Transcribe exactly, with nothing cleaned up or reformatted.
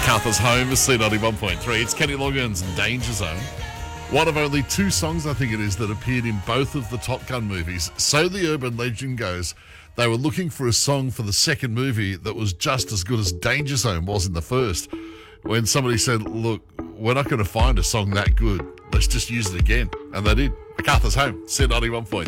MacArthur's Home is C ninety-one point three. It's Kenny Loggins and Danger Zone. One of only two songs, I think it is, that appeared in both of the Top Gun movies. So the urban legend goes, they were looking for a song for the second movie that was just as good as Danger Zone was in the first. When somebody said, look, we're not going to find a song that good. Let's just use it again. And they did. MacArthur's Home, C ninety-one point three.